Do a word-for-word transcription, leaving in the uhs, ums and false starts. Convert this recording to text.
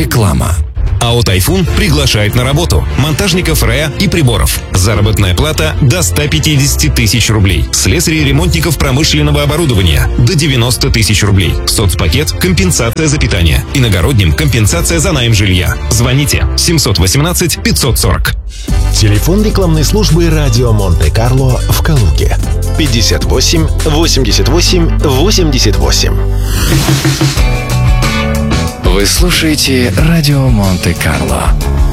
Реклама. АО «Тайфун» приглашает на работу монтажников РЭА и приборов. Заработная плата до ста пятидесяти тысяч рублей. Слесарей и ремонтников промышленного оборудования до девяноста тысяч рублей. Соцпакет – компенсация за питание. Иногородним – компенсация за найм жилья. Звоните семьсот восемнадцать пятьсот сорок. Телефон рекламной службы «Радио Монте-Карло» в Калуге. пятьдесят восемь восемьдесят восемь восемьдесят восемь. Вы слушаете «Радио Монте-Карло».